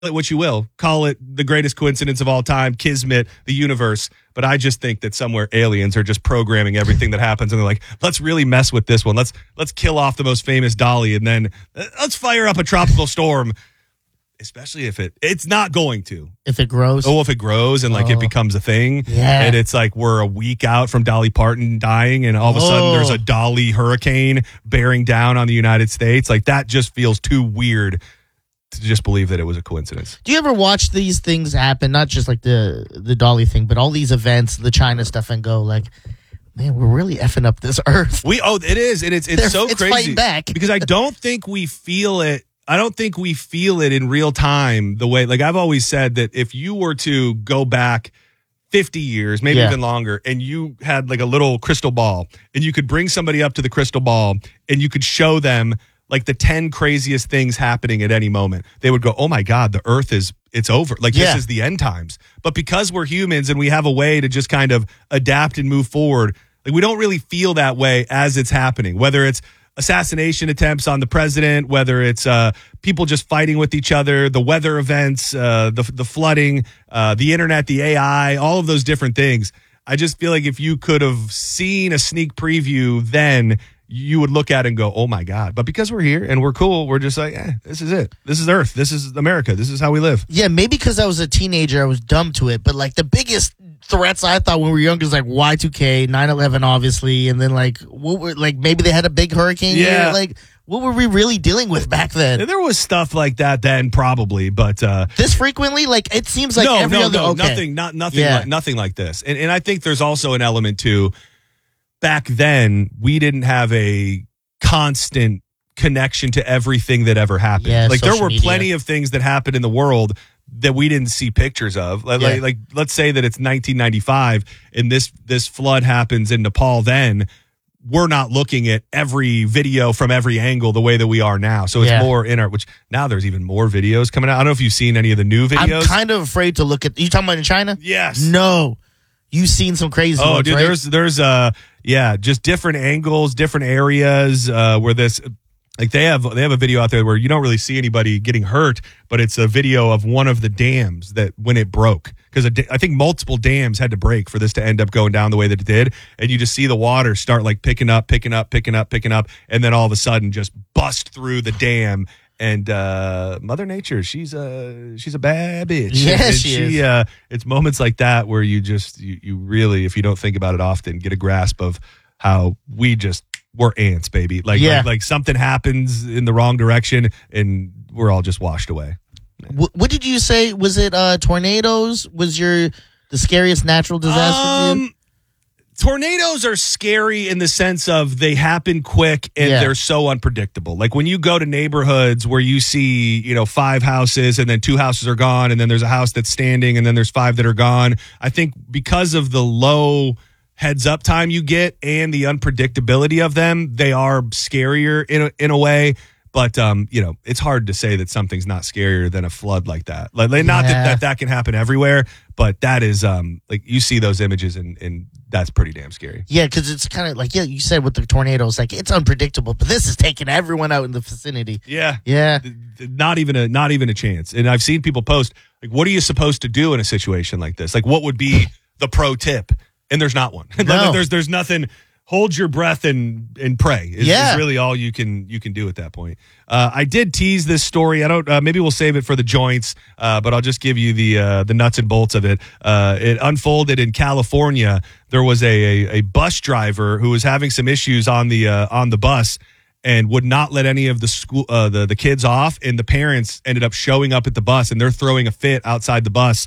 it what you will. Call it the greatest coincidence of all time, kismet, the universe. But I just think that somewhere aliens are just programming everything that happens, and they're like, let's really mess with this one. Let's kill off the most famous dolly, and then let's fire up a tropical storm. Especially if it's not going to. If it grows. Oh, if it grows and it becomes a thing. Yeah. And it's like we're a week out from Dolly Parton dying, and all of a sudden there's a Dolly hurricane bearing down on the United States. Like, that just feels too weird to just believe that it was a coincidence. Do you ever watch these things happen? Not just like the Dolly thing, but all these events, the China stuff, and go like, man, we're really effing up this earth. It is. And it's so crazy. It's fighting back. Because I don't think we feel it. I don't think we feel it in real time the way, like I've always said that if you were to go back 50 years, maybe even longer, and you had like a little crystal ball, and you could bring somebody up to the crystal ball and you could show them like the 10 craziest things happening at any moment, they would go, oh my God, the earth it's over. Like, this is the end times. But because we're humans and we have a way to just kind of adapt and move forward, like, we don't really feel that way as it's happening, whether it's assassination attempts on the president, whether it's people just fighting with each other, the weather events, the flooding, the internet, the AI, all of those different things. I just feel like if you could have seen a sneak preview then, you would look at it and go, oh my God. But because we're here and we're cool, we're just like, this is it. This is Earth. This is America. This is how we live. Yeah, maybe because I was a teenager, I was dumb to it. But like the biggest threats I thought when we were younger is like Y2K, 9/11, obviously, and then like maybe they had a big hurricane. Yeah, here. Like, what were we really dealing with back then? And there was stuff like that then, probably, but this frequently, like, it seems like nothing like this. And I think there's also an element to, back then we didn't have a constant connection to everything that ever happened. Yeah, like, there were media. plenty of things that happened in the world that we didn't see pictures of. Like let's say that it's 1995 and this flood happens in Nepal. Then we're not looking at every video from every angle the way that we are now. So it's more which now there's even more videos coming out. I don't know if you've seen any of the new videos. I'm kind of afraid to look at. You talking about in China? Yes. No. You've seen some crazy ones, dude, right? there's just different angles, different areas where this. Like, they have a video out there where you don't really see anybody getting hurt, but it's a video of one of the dams that when it broke, because I think multiple dams had to break for this to end up going down the way that it did, and you just see the water start like picking up, and then all of a sudden just bust through the dam. And Mother Nature, she's a bad bitch. Yeah, she is. It's moments like that where you really, if you don't think about it often, get a grasp of how we're ants, baby. Like something happens in the wrong direction and we're all just washed away. What did you say? Was it tornadoes? Was the scariest natural disaster to you? Tornadoes are scary in the sense of they happen quick and they're so unpredictable. Like, when you go to neighborhoods where you see, 5 houses and then 2 houses are gone and then there's a house that's standing and then there's 5 that are gone. I think because of the low heads up time you get and the unpredictability of them, they are scarier in a way. But it's hard to say that something's not scarier than a flood like that. Not that can happen everywhere, but that is like, you see those images and that's pretty damn scary. Yeah, because it's kind of like you said with the tornadoes, like, it's unpredictable, but this is taking everyone out in the vicinity. Yeah. Not even a chance. And I've seen people post, like, what are you supposed to do in a situation like this? Like, what would be the pro tip? And there's not one. No. There's nothing. Hold your breath and pray is really all you can do at that point. I did tease this story. I don't. Maybe we'll save it for the joints, but I'll just give you the nuts and bolts of it. It unfolded in California. There was a bus driver who was having some issues on the bus and would not let any of the school the kids off, and the parents ended up showing up at the bus and they're throwing a fit outside the bus.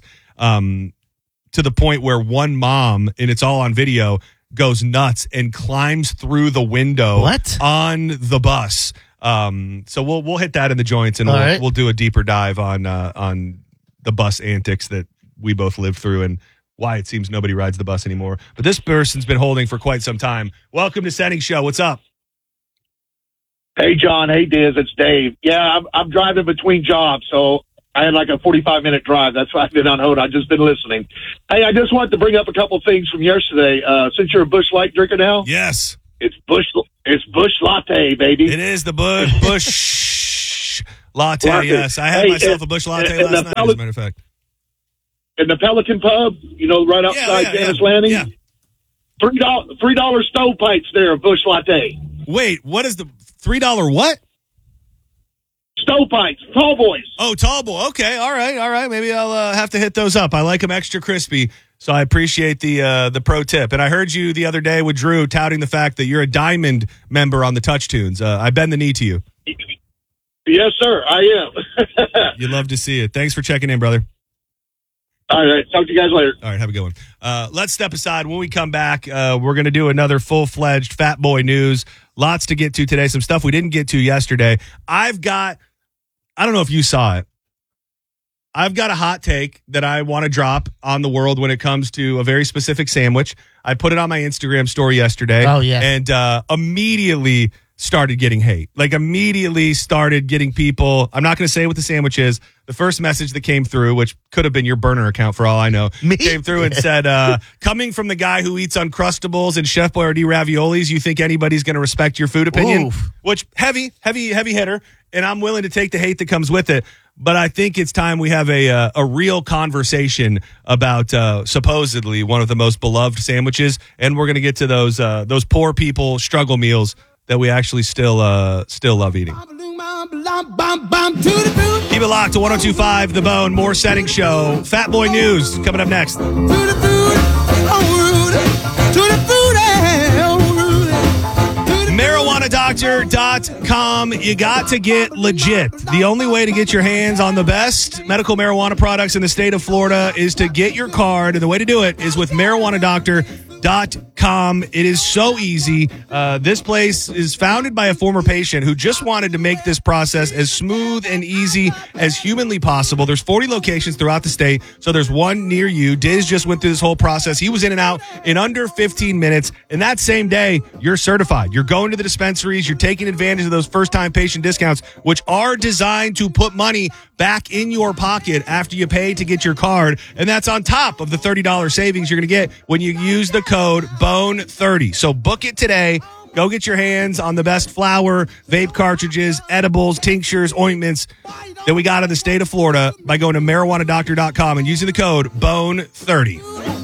To the point where one mom, and it's all on video, goes nuts and climbs through the window on the bus. So we'll hit that in the joints, and we'll do a deeper dive on the bus antics that we both lived through and why it seems nobody rides the bus anymore. But this person's been holding for quite some time. Welcome to Setting Show. What's up? Hey, John. Hey, Diz. It's Dave. Yeah, I'm driving between jobs, so I had like a 45-minute drive. That's why I've been on hold. I've just been listening. Hey, I just wanted to bring up a couple things from yesterday. Since you're a Busch Light drinker now. Yes. It's Busch Latte, baby. It is the Busch latte. Like yes, I had myself a Busch latte last night. As a matter of fact, in the Pelican Pub, right outside Janice Landing. Yeah. $3 stovepipes there, a Busch latte. Wait, what is the $3 what? Stovepipes, tall boys. Oh, tall boy. Okay, all right. Maybe I'll have to hit those up. I like them extra crispy, so I appreciate the pro tip. And I heard you the other day with Drew touting the fact that you're a diamond member on the Touch Tunes. I bend the knee to you. Yes, sir, I am. You love to see it. Thanks for checking in, brother. All right, talk to you guys later. All right, have a good one. Let's step aside. When we come back, we're going to do another full-fledged Fat Boy News. Lots to get to today. Some stuff we didn't get to yesterday. I don't know if you saw it. I've got a hot take that I want to drop on the world when it comes to a very specific sandwich. I put it on my Instagram story yesterday. Oh, yeah. And immediately started getting hate. Immediately started getting people. I'm not going to say what the sandwich is. The first message that came through, which could have been your burner account for all I know, came through and said, coming from the guy who eats Uncrustables and Chef Boyardee raviolis, you think anybody's going to respect your food opinion? Oof. Which, heavy hitter, and I'm willing to take the hate that comes with it. But I think it's time we have a real conversation about supposedly one of the most beloved sandwiches, and we're going to get to those poor people struggle meals that we actually still love eating. Keep it locked to 102.5 The Bone. More Setting Show. Fat Boy News coming up next. MarijuanaDoctor.com. You got to get legit. The only way to get your hands on the best medical marijuana products in the state of Florida is to get your card. And the way to do it is with MarijuanaDoctor.com. It is so easy. This place is founded by a former patient who just wanted to make this process as smooth and easy as humanly possible. There's 40 locations throughout the state, so there's one near you. Diz just went through this whole process. He was in and out in under 15 minutes, and that same day, you're certified. You're going to the dispensaries. You're taking advantage of those first-time patient discounts, which are designed to put money back in your pocket after you pay to get your card, and that's on top of the $30 savings you're going to get when you use the code BONE30. So book it today. Go get your hands on the best flour, vape cartridges, edibles, tinctures, ointments that we got in the state of Florida by going to MarijuanaDoctor.com and using the code BONE30.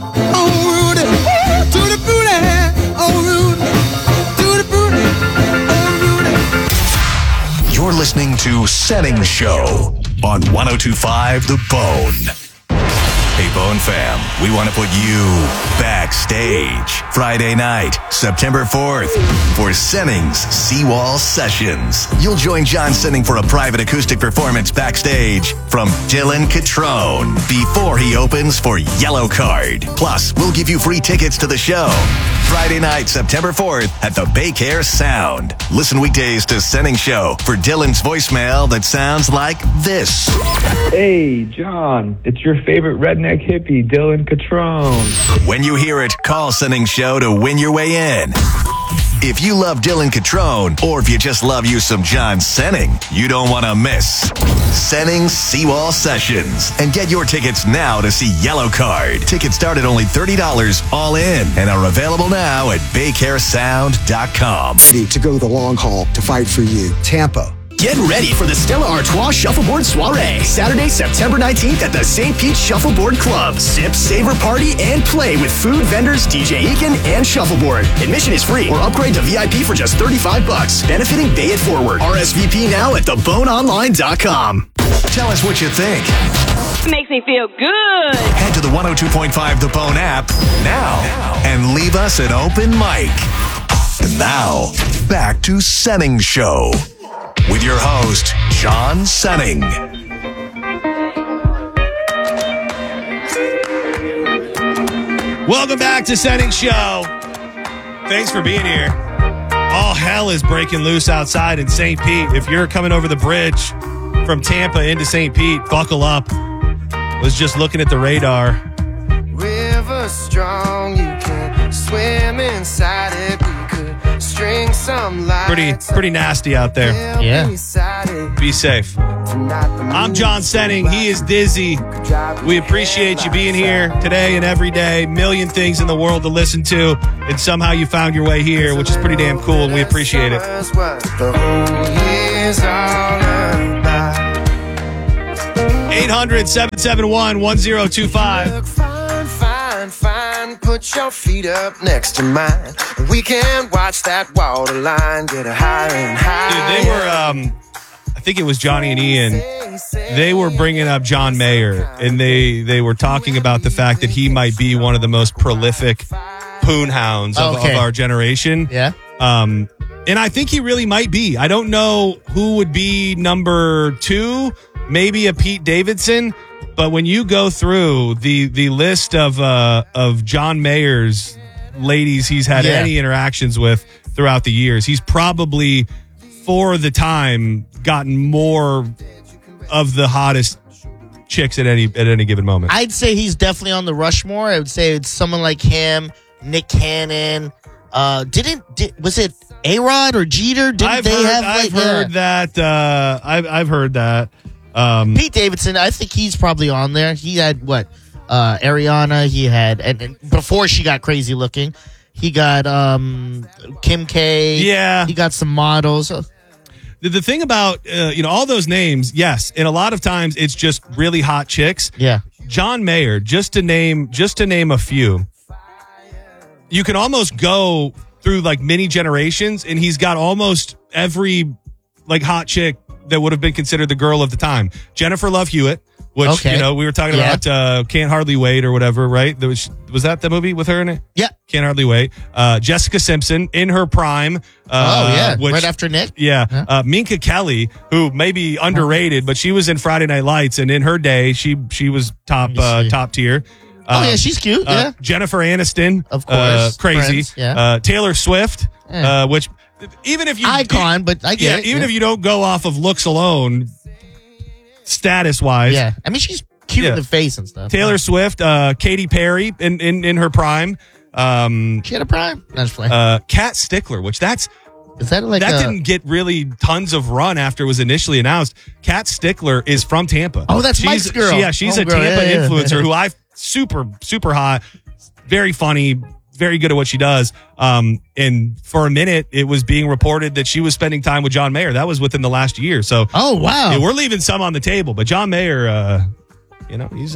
You're listening to Setting Show on 102.5 The Bone. Hey, Bone fam, we want to put you backstage Friday night, September 4th, for Senning's Seawall Sessions. You'll join John Senning for a private acoustic performance backstage from Dylan Catrone before he opens for Yellow Card. Plus, we'll give you free tickets to the show. Friday night, September 4th at the Baycare Sound. Listen weekdays to Senning Show for Dylan's voicemail that sounds like this. Hey, John, it's your favorite redneck hippie, Dylan Catrone. When you hear it, call Senning Show to win your way in. If you love Dylan Catrone, or if you just love you some John Senning, you don't want to miss Senning's Seawall Sessions. And get your tickets now to see Yellow Card. Tickets start at only $30 all in and are available now at BayCareSound.com. To go the long haul to fight for you. Tampa. Get ready for the Stella Artois Shuffleboard Soiree, Saturday, September 19th at the St. Pete Shuffleboard Club. Sip, savor, party, and play with food vendors, DJ Eakin, and Shuffleboard. Admission is free or upgrade to VIP for just $35, benefiting Bay It Forward. RSVP now at theboneonline.com. Tell us what you think. Makes me feel good. Head to the 102.5 The Bone app now and leave us an open mic. And now, back to Senning Show with your host, John Senning. Welcome back to Senning Show. Thanks for being here. All hell is breaking loose outside in St. Pete. If you're coming over the bridge from Tampa into St. Pete, buckle up. Was just looking at the radar. River strong, you can swim inside it. We could string some lights. Pretty nasty out there. Yeah. Be safe. I'm John Senning. He is Dizzy. We appreciate you being here today and every day. Million things in the world to listen to, and somehow you found your way here, which is pretty damn cool, and we appreciate it. The whole year's all about. 800-771-1025. Look fine, fine, fine. Put your feet up next to mine. We can watch that waterline get higher and higher. Dude, they were, I think it was Johnny and Ian. They were bringing up John Mayer, and they were talking about the fact that he might be one of the most prolific poon hounds of our generation. Yeah. And I think he really might be. I don't know who would be number 2, maybe a Pete Davidson. But when you go through the list of John Mayer's ladies he's had any interactions with throughout the years, he's probably, for the time, gotten more of the hottest chicks at any given moment. I'd say he's definitely on the Rushmore. I would say it's someone like him, Nick Cannon. Was it A-Rod or Jeter? I've heard that. Pete Davidson, I think he's probably on there. He had Ariana. He had, and before she got crazy looking, he got Kim K. Yeah, he got some models. The thing about all those names, yes, and a lot of times it's just really hot chicks. Yeah, John Mayer, just to name a few. You can almost go through like many generations, and he's got almost every like hot chick that would have been considered the girl of the time. Jennifer Love Hewitt, which we were talking about, Can't Hardly Wait or whatever, right? Was that the movie with her in it? Yeah, Can't Hardly Wait. Jessica Simpson in her prime. Right after Nick. Yeah, Minka Kelly, who may be underrated, but she was in Friday Night Lights, and in her day, she was top tier. She's cute. Jennifer Aniston, of course, crazy. Friends, Taylor Swift, which even if you but I get it. Even if you don't go off of looks alone, status wise, I mean she's cute in the face and stuff. Taylor Swift, Katy Perry in her prime. She had a prime. Kat Stickler, which that didn't get really tons of run after it was initially announced. Kat Stickler is from Tampa. Oh, that's Mike's girl. She's a Tampa influencer who I've super hot, very funny, very good at what she does. And for a minute, it was being reported that she was spending time with John Mayer. That was within the last year. So, we're leaving some on the table. But John Mayer, he's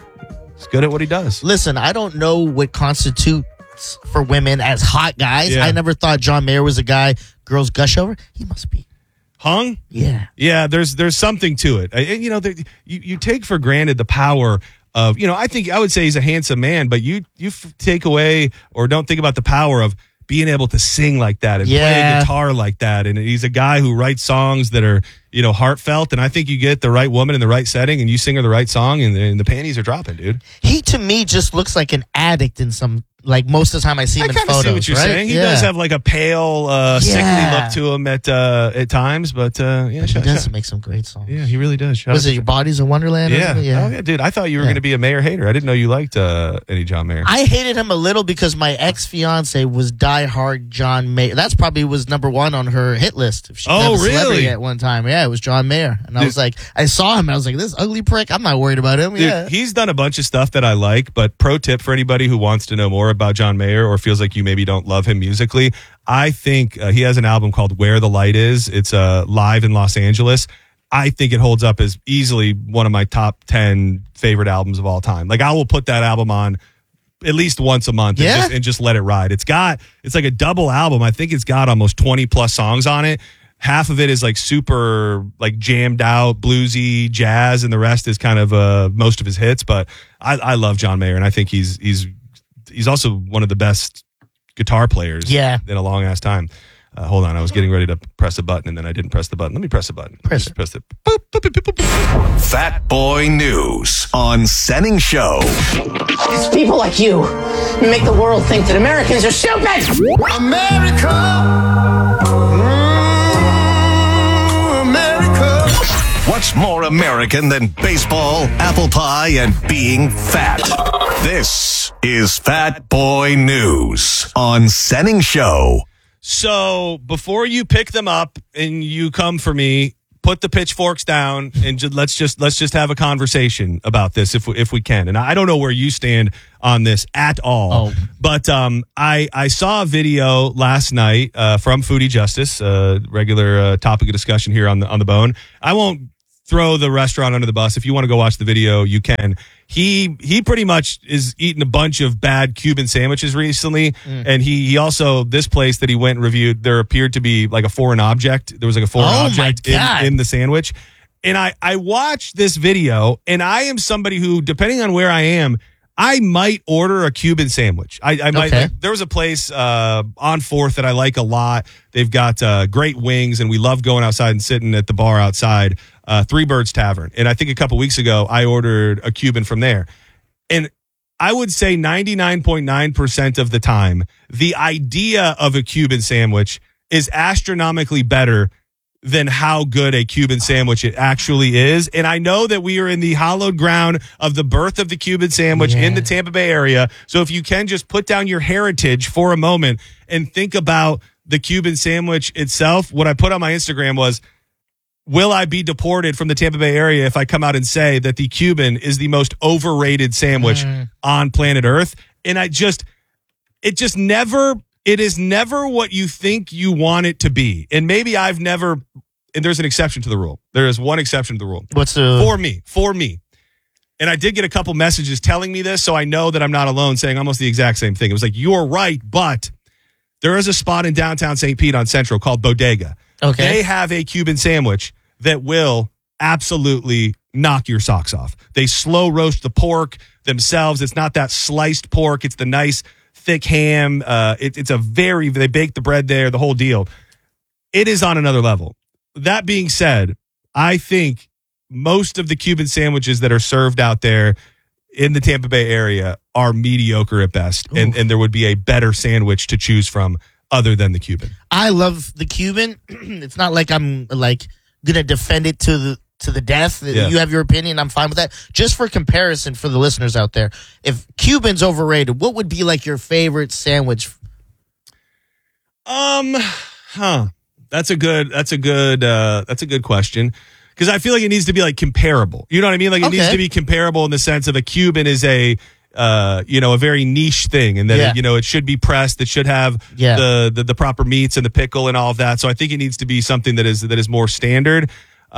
good at what he does. Listen, I don't know what constitutes for women as hot guys. Yeah. I never thought John Mayer was a guy girls gush over. He must be. Hung? Yeah. There's something to it. You take for granted the power of, I would say he's a handsome man, but you take away or don't think about the power of being able to sing like that and play a guitar like that. And he's a guy who writes songs that are, heartfelt. And I think you get the right woman in the right setting and you sing her the right song and the panties are dropping, dude. He, to me, just looks like an addict in some, like most of the time I see him in photos. I see what you're saying. He does have like a pale, sickly look to him at times, but he does make some great songs. Yeah, he really does. Was it Your Body's a Wonderland? Yeah. Oh, yeah, dude. I thought you were going to be a Mayer hater. I didn't know you liked any John Mayer. I hated him a little because my ex-fiance was diehard John Mayer. That's probably was number 1 on her hit list. If she was a celebrity at one time. Yeah, it was John Mayer. And I was like, I saw him and I was like, this ugly prick, I'm not worried about him. Dude, he's done a bunch of stuff that I like, but pro tip for anybody who wants to know more about John Mayer or feels like you maybe don't love him musically, I think he has an album called Where the Light Is. It's live in Los Angeles. I think it holds up as easily one of my top 10 favorite albums of all time. Like I will put that album on at least once a month and just let it ride. It's like a double album. I think it's got almost 20 plus songs on it. Half of it is like super like jammed out bluesy jazz, and the rest is kind of most of his hits. But I love John Mayer, and I think he's also one of the best guitar players in a long ass time. Hold on, I was getting ready to press a button and then I didn't press the button. Let me press the button. Press it. Boop, boop, boop, boop, boop. Fat Boy News on Senning Show. It's people like you who make the world think that Americans are stupid. What's more American than baseball, apple pie, and being fat? This is Fat Boy News on Senning Show. So before you pick them up and you come for me, put the pitchforks down and let's just have a conversation about this if we can. And I don't know where you stand on this at all. But I saw a video last night from Foodie Justice, regular topic of discussion here on the Bone. I won't throw the restaurant under the bus. If you want to go watch the video, you can. He pretty much is eating a bunch of bad Cuban sandwiches recently. And he also, this place that he went and reviewed, there appeared to be like a foreign object. There was like a foreign object in the sandwich. And I watched this video, and I am somebody who, depending on where I am, I might order a Cuban sandwich. I might. Okay. There was a place on 4th that I like a lot. They've got great wings, and we love going outside and sitting at the bar outside. Three Birds Tavern. And I think a couple weeks ago, I ordered a Cuban from there. And I would say 99.9% of the time, the idea of a Cuban sandwich is astronomically better than how good a Cuban sandwich it actually is. And I know that we are in the hallowed ground of the birth of the Cuban sandwich in the Tampa Bay area. So if you can just put down your heritage for a moment and think about the Cuban sandwich itself, what I put on my Instagram was, will I be deported from the Tampa Bay area if I come out and say that the Cuban is the most overrated sandwich on planet Earth? And it is never what you think you want it to be. And maybe and there's an exception to the rule. There is one exception to the rule. For me. And I did get a couple messages telling me this, so I know that I'm not alone, saying almost the exact same thing. It was like, you're right, but there is a spot in downtown St. Pete on Central called Bodega. Okay. They have a Cuban sandwich that will absolutely knock your socks off. They slow roast the pork themselves. It's not that sliced pork. It's the nice thick ham. They bake the bread there, the whole deal. It is on another level. That being said, I think most of the Cuban sandwiches that are served out there in the Tampa Bay area are mediocre at best. And there would be a better sandwich to choose from other than the Cuban. I love the Cuban. It's not like I'm like going to defend it to the death. Yeah. You have your opinion. I'm fine with that. Just for comparison for the listeners out there, if Cuban's overrated, what would be like your favorite sandwich? That's a good question. Because I feel like it needs to be like comparable. You know what I mean? Like it needs to be comparable in the sense of a Cuban is a very niche thing, and that it should be pressed. It should have the proper meats and the pickle and all of that. So I think it needs to be something that is more standard.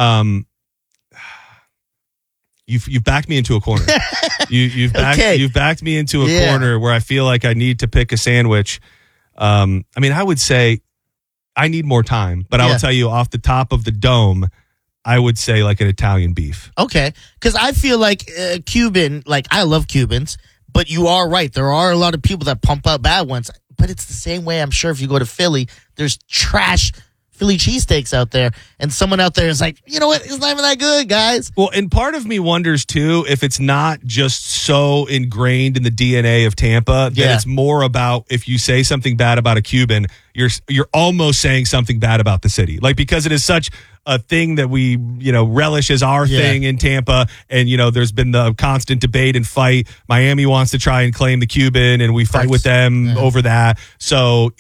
You've backed me into a corner. You've backed me into a corner where I feel like I need to pick a sandwich. I would say I need more time, but I will tell you off the top of the dome, I would say like an Italian beef. Okay. Because I feel like Cuban, like I love Cubans, but you are right. There are a lot of people that pump out bad ones, but it's the same way. I'm sure if you go to Philly, there's trash Philly cheesesteaks out there, and someone out there is like, you know what? It's not even that good, guys. Well, and part of me wonders too if it's not just so ingrained in the DNA of Tampa that it's more about if you say something bad about a Cuban, you're almost saying something bad about the city, like because it is such a thing that we relish as our thing in Tampa, and there's been the constant debate and fight. Miami wants to try and claim the Cuban, and we fight with them over that. So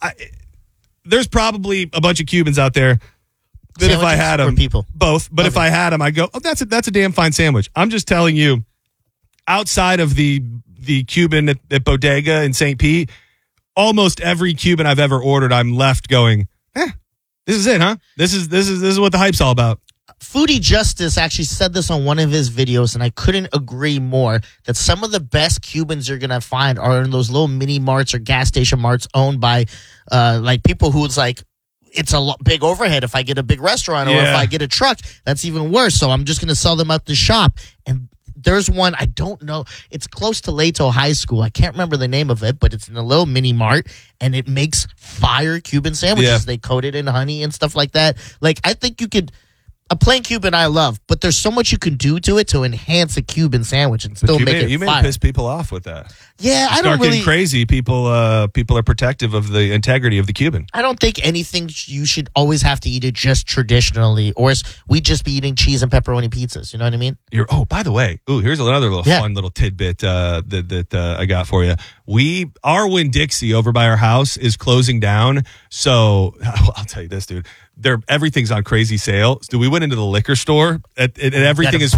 there's probably a bunch of Cubans out there that if I had them, both. But if I had them, I'd go, oh, that's a damn fine sandwich. I'm just telling you, outside of the Cuban at Bodega in St. Pete, almost every Cuban I've ever ordered, I'm left going, this is it, huh? This is what the hype's all about. Foodie Justice actually said this on one of his videos, and I couldn't agree more, that some of the best Cubans you're going to find are in those little mini marts or gas station marts owned by like people who it's like, it's a big overhead if I get a big restaurant, or if I get a truck, that's even worse. So I'm just going to sell them at the shop. And there's one, I don't know, it's close to Leto High School. I can't remember the name of it, but it's in a little mini mart, and it makes fire Cuban sandwiches. Yeah. They coat it in honey and stuff like that. Like, I think you could... A plain Cuban I love, but there's so much you can do to it to enhance a Cuban sandwich and still make it fire. You may piss people off with that. Yeah, I don't really... Start getting crazy. People are protective of the integrity of the Cuban. I don't think anything you should always have to eat it just traditionally, or we'd just be eating cheese and pepperoni pizzas. You know what I mean? By the way, here's another fun little tidbit that I got for you. Our Winn-Dixie over by our house is closing down. So I'll tell you this, dude. Everything's on crazy sale. So we went into the liquor store and everything is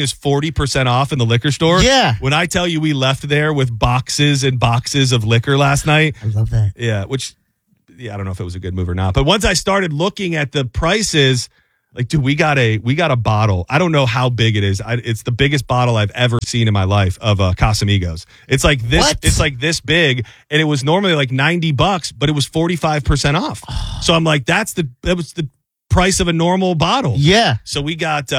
40% off in the liquor store. Yeah. When I tell you we left there with boxes and boxes of liquor last night. I love that. Yeah, I don't know if it was a good move or not. But once I started looking at the prices, Like, dude, we got a bottle. I don't know how big it is. It's the biggest bottle I've ever seen in my life of Casamigos. It's like this. What? It's like this big, and it was normally like $90, but it was 45% off. So I'm like, that was the price of a normal bottle. Yeah. So we got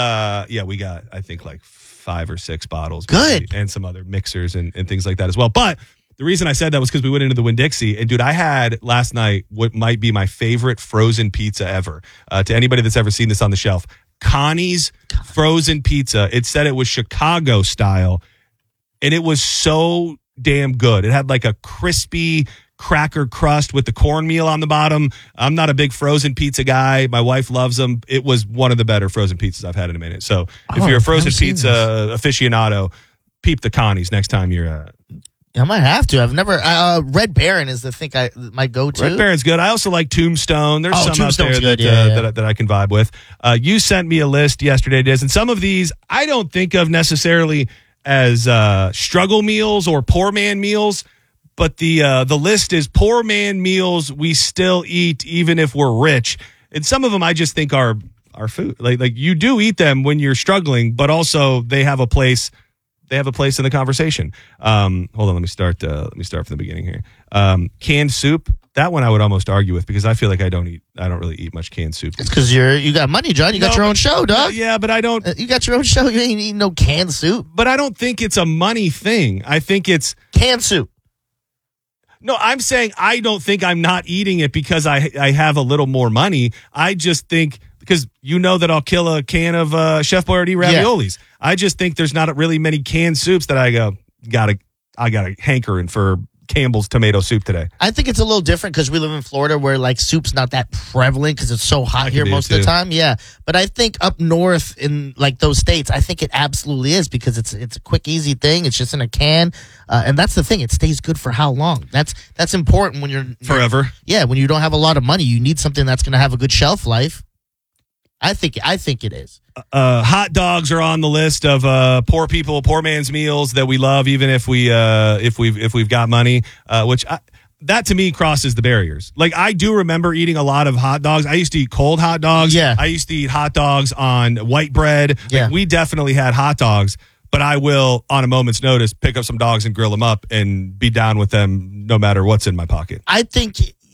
I think like 5 or 6 bottles. Good. Maybe, and some other mixers and things like that as well. But the reason I said that was because we went into the Winn-Dixie, and dude, I had last night what might be my favorite frozen pizza ever. To anybody that's ever seen this on the shelf, Connie's frozen pizza. It said it was Chicago style, and it was so damn good. It had like a crispy cracker crust with the cornmeal on the bottom. I'm not a big frozen pizza guy. My wife loves them. It was one of the better frozen pizzas I've had in a minute. So if you're a frozen pizza aficionado, peep the Connie's next time you're I might have to. I've never. Red Baron is the thing my go-to. Red Baron's good. I also like Tombstone. There's some out there that I can vibe with. You sent me a list yesterday, Diz, and some of these I don't think of necessarily as struggle meals or poor man meals, but the list is poor man meals we still eat even if we're rich. And some of them I just think are food. Like you do eat them when you're struggling, but also they have a place. They have a place in the conversation. Hold on, let me start from the beginning here. Canned soup. That one I would almost argue with because I feel like I don't really eat much canned soup. It's because you got money, John. You got your own show, dog. Yeah, but I don't. You got your own show. You ain't eating no canned soup. But I don't think it's a money thing. I think it's canned soup. No, I'm saying I don't think I'm not eating it because I have a little more money. I just think because you know that I'll kill a can of Chef Boyardee raviolis. Yeah. I just think there's not really many canned soups that I got a hankering for Campbell's tomato soup today. I think it's a little different because we live in Florida where like soup's not that prevalent because it's so hot here most of the time. Yeah. But I think up north in like those states, I think it absolutely is because it's a quick, easy thing. It's just in a can. And that's the thing. It stays good for how long? That's important when you're forever. Yeah. When you don't have a lot of money, you need something that's going to have a good shelf life. I think it is. Hot dogs are on the list of poor man's meals that we love, even if we've got money. That to me crosses the barriers. Like I do remember eating a lot of hot dogs. I used to eat cold hot dogs. Yeah. I used to eat hot dogs on white bread. Yeah. Like, we definitely had hot dogs, but I will, on a moment's notice, pick up some dogs and grill them up and be down with them no matter what's in my pocket. I think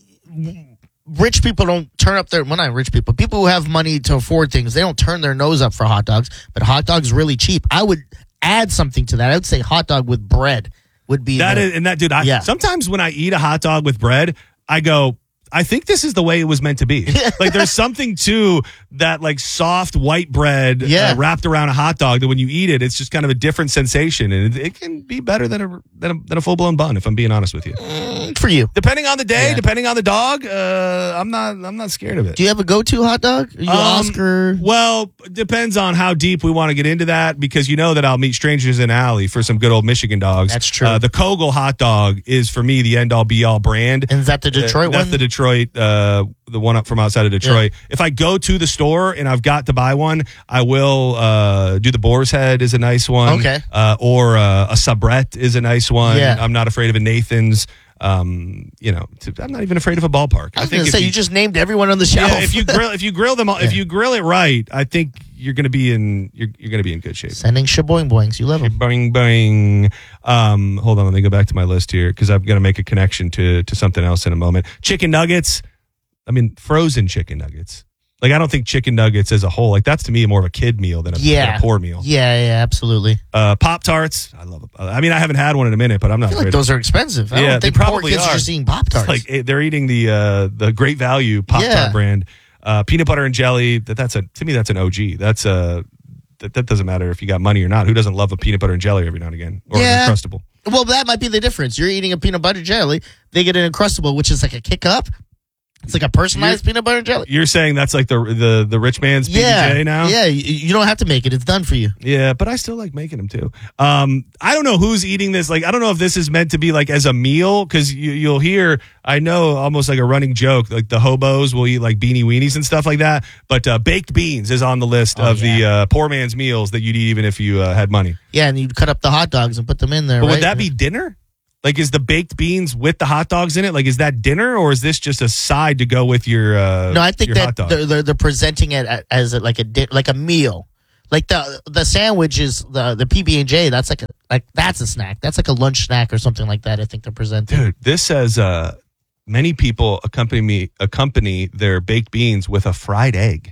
rich people don't turn up not rich people. People who have money to afford things, they don't turn their nose up for hot dogs. But hot dogs really cheap. I would add something to that. I would say hot dog with bread would be sometimes when I eat a hot dog with bread, I go, I think this is the way it was meant to be. Like there's something to that, like soft white bread wrapped around a hot dog that when you eat it, it's just kind of a different sensation, and it can be better than a full blown bun. If I'm being honest with you, for you, depending on the day, depending on the dog, I'm not scared of it. Do you have a go-to hot dog? Are you Oscar? Well, it depends on how deep we want to get into that because you know that I'll meet strangers in alley for some good old Michigan dogs. That's true. The Kogel hot dog is for me the end all be all brand. And is that the Detroit one? That's the Detroit. The one up from outside of Detroit. Yeah. If I go to the store and I've got to buy one, I will do the Boar's Head is a nice one. Okay. Or a Sabrette is a nice one. Yeah. I'm not afraid of a Nathan's. I'm not even afraid of a Ballpark. I think you just named everyone on the shelf. Yeah, if you grill them all, if you grill it right, I think you're going to be in good shape. Sending shaboing boings. You love them. Boing boing. Hold on, let me go back to my list here because I'm going to make a connection to something else in a moment. Chicken nuggets. I mean, frozen chicken nuggets. Like, I don't think chicken nuggets as a whole, like, that's to me more of a kid meal than a poor meal. Yeah, absolutely. Pop-Tarts. I love them. I mean, I haven't had one in a minute, but I'm not I feel like those are expensive. I don't think poor kids are just eating Pop-Tarts. Like, they're eating the Great Value Pop-Tart brand. Peanut butter and jelly, to me, that's an OG. That doesn't matter if you got money or not. Who doesn't love a peanut butter and jelly every now and again? Or an Uncrustable? Well, that might be the difference. You're eating a peanut butter jelly. They get an Uncrustable, which is like a kick-up. It's like a personalized peanut butter and jelly. You're saying that's like the rich man's PBJ now? Yeah, you don't have to make it. It's done for you. Yeah, but I still like making them too. I don't know who's eating this. Like, I don't know if this is meant to be like as a meal because you'll hear, I know almost like a running joke, like the hobos will eat like beanie weenies and stuff like that. But baked beans is on the list of the poor man's meals that you'd eat even if you had money. Yeah, and you'd cut up the hot dogs and put them in there. But would that be dinner? Like, is the baked beans with the hot dogs in it? Like, is that dinner, or is this just a side to go with your No, I think your that hot dog? they're presenting it as like a meal. Like the sandwich is the PB&J. That's that's a snack. That's like a lunch snack or something like that. I think they're presenting. Dude, this says many people accompany their baked beans with a fried egg.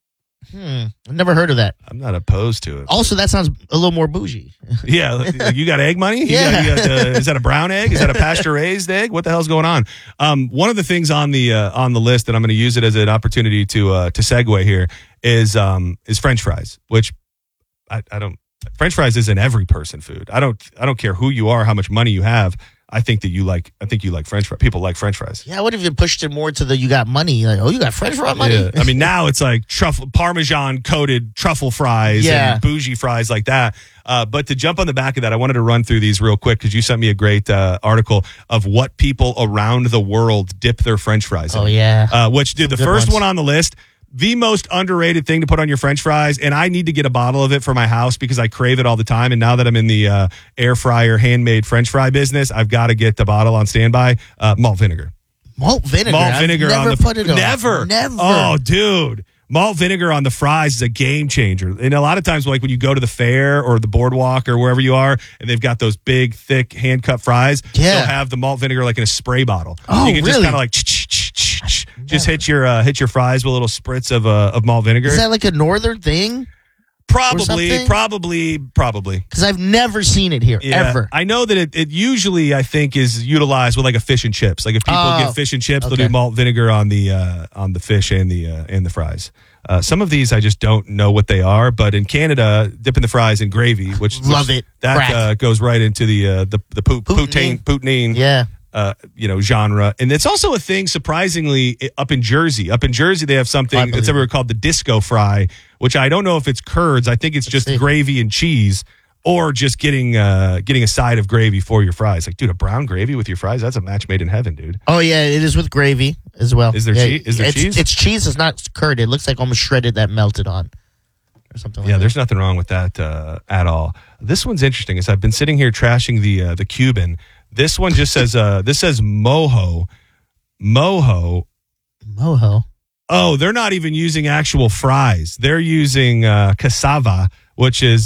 I've never heard of that. I'm not opposed to it. Also, that sounds a little more bougie. Yeah, like, you got egg money? Yeah. You got is that a brown egg? Is that a pasture raised egg? What the hell's going on? One of the things on the list, and I'm going to use it as an opportunity to segue here, is French fries, which I don't. French fries isn't every person food. I don't care who you are, how much money you have. I think you like French fries. People like French fries. Yeah, what if you pushed it more to the you got money? Like, oh, you got French fry money? Yeah. I mean, now it's like Parmesan coated truffle fries and bougie fries like that. But to jump on the back of that, I wanted to run through these real quick because you sent me a great article of what people around the world dip their French fries in. Oh, yeah. Which, dude, the first one on the list, the most underrated thing to put on your French fries, and I need to get a bottle of it for my house because I crave it all the time. And now that I'm in the air fryer handmade French fry business, I've got to get the bottle on standby. Malt vinegar. Malt vinegar. Malt vinegar I've never on the put it on. Never. Never. Oh, dude. Malt vinegar on the fries is a game changer. And a lot of times, like when you go to the fair or the boardwalk or wherever you are, and they've got those big, thick, hand-cut fries, they'll have the malt vinegar like in a spray bottle. Oh, you can really? just kind of like just hit your fries with a little spritz of malt vinegar. Is that like a northern thing? Probably. Because I've never seen it here, ever. I know that it usually, I think, is utilized with like a fish and chips. Like if people get fish and chips, they'll do malt vinegar on the fish and the fries. Some of these I just don't know what they are, but in Canada, dipping the fries in gravy, which love it. That goes right into the poutine. Yeah. Genre. And it's also a thing, surprisingly, up in Jersey. Up in Jersey, they have something that's ever called the disco fry, which I don't know if it's curds. I think it's just gravy and cheese, or just getting a side of gravy for your fries. Like, dude, a brown gravy with your fries, that's a match made in heaven, dude. Oh, yeah, it is with gravy as well. Is there cheese? It's cheese. It's not curd. It looks like almost shredded that melted on. Or something like that. There's nothing wrong with that at all. This one's interesting. As I've been sitting here trashing the Cuban, this one just says mojo. Mojo. Oh, they're not even using actual fries. They're using cassava, which is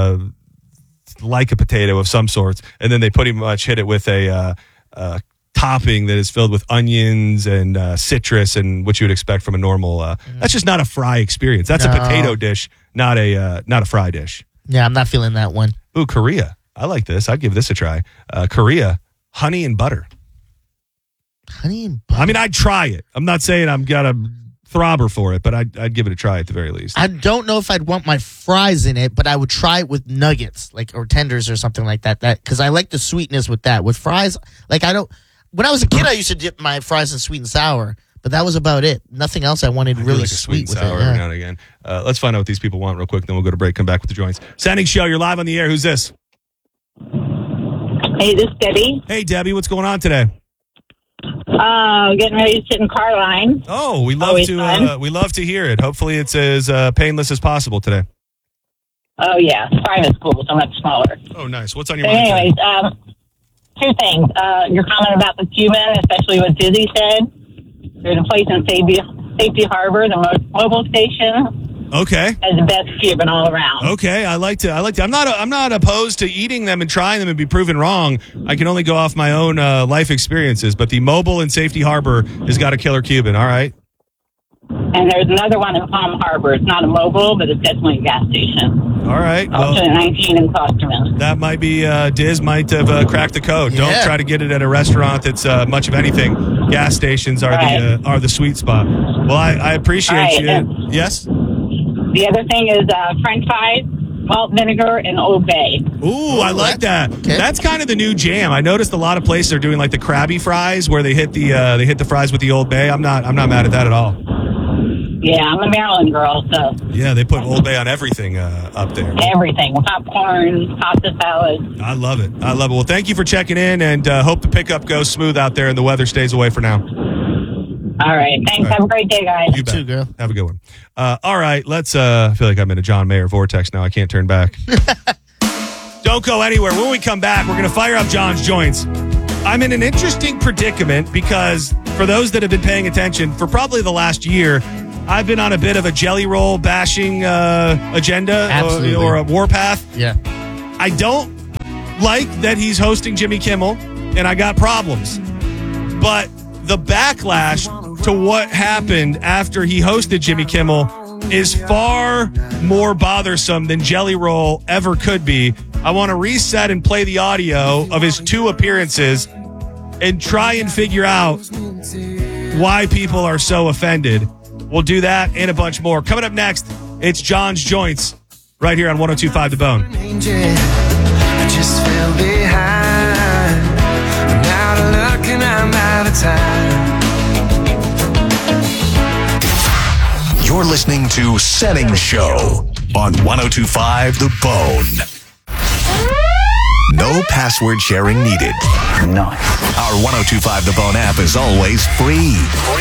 like a potato of some sorts, and then they pretty much hit it with a topping that is filled with onions and citrus and what you would expect from a normal. That's just not a fry experience. That's a potato dish, not a fry dish. Yeah, I'm not feeling that one. Ooh, Korea. I like this. I'd give this a try. Korea, honey and butter. Honey and butter? I mean, I'd try it. I'm not saying I'm got a throbber for it, but I'd give it a try at the very least. I don't know if I'd want my fries in it, but I would try it with nuggets, or tenders or something like that. Because I like the sweetness with that. With fries, when I was a kid, I used to dip my fries in sweet and sour, but that was about it. Nothing else I wanted really like sweet with and sour it. Every now and again. Let's find out what these people want real quick, then we'll go to break, come back with the joints. Sending show, you're live on the air. Who's this? Hey, this is Debbie. Hey, Debbie, what's going on today? Getting ready to sit in car line. Oh, we love to hear it. Hopefully it's as painless as possible today. Oh, yeah. Private school, so much smaller. Oh, nice. What's on your mind? Anyways, two things. Your comment about the Cuban, especially what Dizzy said. There's a place in Safety Harbor, the mobile station. Okay. Has the best Cuban all around. Okay, I like to. I'm not opposed to eating them and trying them and be proven wrong. I can only go off my own life experiences, but the mobile in Safety Harbor has got a killer Cuban. All right. And there's another one in Palm Harbor. It's not a mobile, but it's definitely a gas station. All right. Also 19 in Klosterman. That might be, Diz might have cracked the code. Yeah. Don't try to get it at a restaurant that's much of anything. Gas stations are the sweet spot. Well, I appreciate you. Yes? The other thing is French fries, malt vinegar, and Old Bay. Ooh, I like that. Okay. That's kind of the new jam. I noticed a lot of places are doing like the Krabby fries where they hit the fries with the Old Bay. I'm not mad at that at all. Yeah, I'm a Maryland girl, so. Yeah, they put Old Bay on everything up there. Everything. Popcorn, pasta salad. I love it. Well, thank you for checking in, and hope the pickup goes smooth out there and the weather stays away for now. All right. Thanks. Have a great day, guys. You bet. You too, girl. Have a good one. All right. Let's, I feel like I'm in a John Mayer vortex now. I can't turn back. Don't go anywhere. When we come back, we're going to fire up John's joints. I'm in an interesting predicament because for those that have been paying attention for probably the last year, I've been on a bit of a jelly roll bashing agenda or a warpath. Yeah. I don't like that he's hosting Jimmy Kimmel, and I got problems. But the backlash to what happened after he hosted Jimmy Kimmel is far more bothersome than Jelly Roll ever could be. I want to reset and play the audio of his 2 appearances and try and figure out why people are so offended. We'll do that and a bunch more. Coming up next, it's John's Joints right here on 102.5 The Bone. I just fell behind. I'm out of luck and I'm out of time. You're listening to Setting Show on 102.5 The Bone. No password sharing needed. Nice. Our 102.5 The Bone app is always free.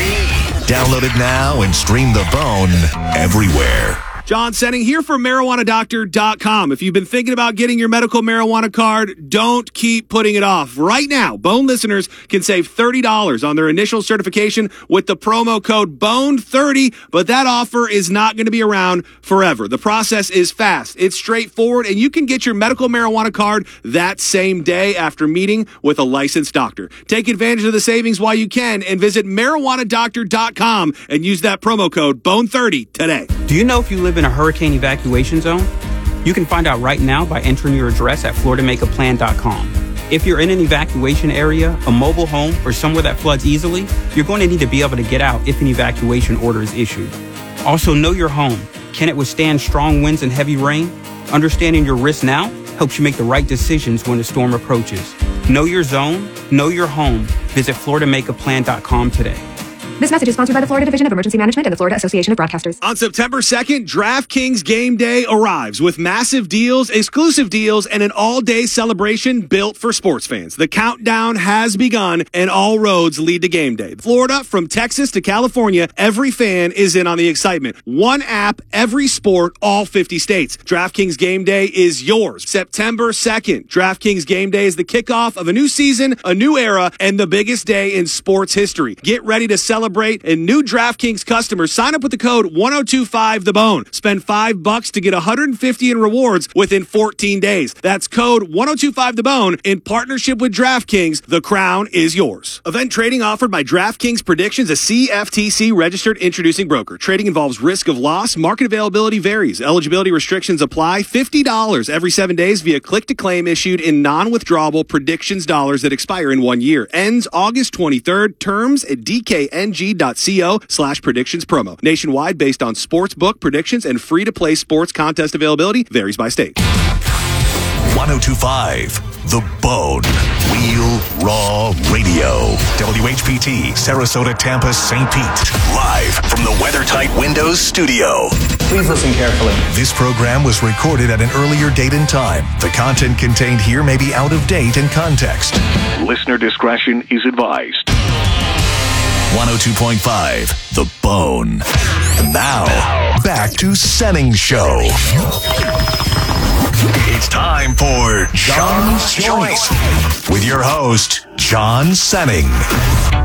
Download it now and stream The Bone everywhere. John Senning here for MarijuanaDoctor.com. If you've been thinking about getting your medical marijuana card, don't keep putting it off. Right now, Bone listeners can save $30 on their initial certification with the promo code BONE30, but that offer is not going to be around forever. The process is fast, it's straightforward, and you can get your medical marijuana card that same day after meeting with a licensed doctor. Take advantage of the savings while you can and visit MarijuanaDoctor.com and use that promo code BONE30 today. Do you know if you live in a hurricane evacuation zone? You can find out right now by entering your address at FloridaMakeAPlan.com. If you're in an evacuation area, a mobile home, or somewhere that floods easily, you're going to need to be able to get out if an evacuation order is issued. Also, know your home. Can it withstand strong winds and heavy rain? Understanding your risk now helps you make the right decisions when the storm approaches. Know your zone, know your home. Visit FloridaMakeAPlan.com today. This message is sponsored by the Florida Division of Emergency Management and the Florida Association of Broadcasters. On September 2nd, DraftKings Game Day arrives with massive deals, exclusive deals, and an all-day celebration built for sports fans. The countdown has begun, and all roads lead to Game Day. Florida, from Texas to California, every fan is in on the excitement. One app, every sport, all 50 states. DraftKings Game Day is yours. September 2nd, DraftKings Game Day is the kickoff of a new season, a new era, and the biggest day in sports history. Get ready to celebrate. And new DraftKings customers sign up with the code 1025TheBone. Spend $5 to get $150 in rewards within 14 days. That's code 1025TheBone in partnership with DraftKings. The crown is yours. Event trading offered by DraftKings Predictions, a CFTC registered introducing broker. Trading involves risk of loss. Market availability varies. Eligibility restrictions apply. $50 every 7 days via click to claim issued in non-withdrawable predictions dollars that expire in 1 year. Ends August 23rd. Terms at DKNG.co/predictions promo. Nationwide based on sportsbook predictions and free-to-play sports contest availability varies by state. 102.5 The Bone. Real Raw Radio. WHPT, Sarasota, Tampa, St. Pete. Live from the WeatherTight Windows studio. Please listen carefully. This program was recorded at an earlier date and time. The content contained here may be out of date in context. Listener discretion is advised. 102.5 The Bone. Now, back to Senning Show. It's time for John's Joints with your host, John Senning.